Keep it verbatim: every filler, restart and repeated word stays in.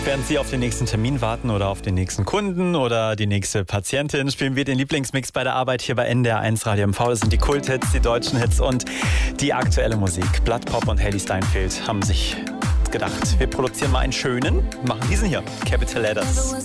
Während Sie auf den nächsten Termin warten oder auf den nächsten Kunden oder die nächste Patientin, spielen wir den Lieblingsmix bei der Arbeit hier bei N D R eins Radio M V. Das sind die Kulthits, die deutschen Hits und die aktuelle Musik. Blood Pop und Hailee Steinfeld haben sich gedacht, wir produzieren mal einen schönen, machen diesen hier, Capital Letters.